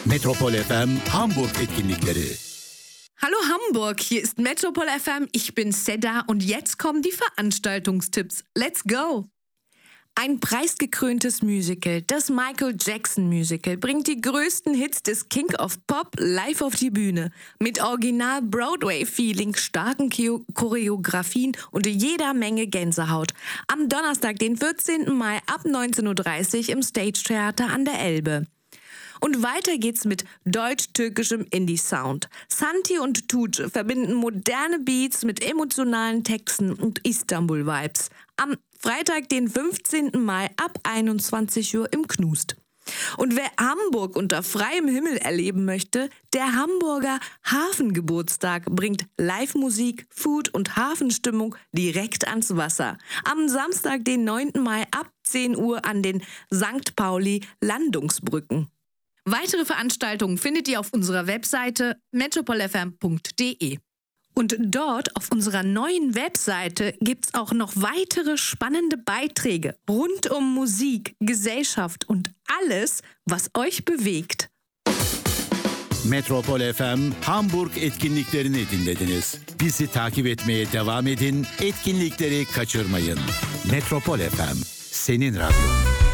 Metropol FM Hamburg etkinlikleri. Hallo Hamburg, hier ist Metropol FM, ich bin Seda und jetzt kommen die Veranstaltungstipps. Let's go! Ein preisgekröntes Musical, das Michael Jackson Musical, bringt die größten Hits des King of Pop live auf die Bühne. Mit Original Broadway-Feeling, starken Choreografien und jeder Menge Gänsehaut. Am Donnerstag, den 14. Mai ab 19.30 Uhr im Stage Theater an der Elbe. Und weiter geht's mit deutsch-türkischem Indie-Sound. Santi und Tuğçe verbinden moderne Beats mit emotionalen Texten und Istanbul-Vibes. Am Freitag, den 15. Mai ab 21 Uhr im Knust. Und wer Hamburg unter freiem Himmel erleben möchte, der Hamburger Hafengeburtstag bringt Live-Musik, Food und Hafenstimmung direkt ans Wasser. Am Samstag, den 9. Mai ab 10 Uhr an den St. Pauli Landungsbrücken. Weitere Veranstaltungen findet ihr auf unserer Webseite metropolfm.de. Und dort auf unserer neuen Webseite gibt's auch noch weitere spannende Beiträge rund um Musik, Gesellschaft und alles, was euch bewegt. Metropol FM Hamburg etkinliklerini dinlediniz. Bizi takip etmeye devam edin, etkinlikleri kaçırmayın. Metropol FM, senin radyon.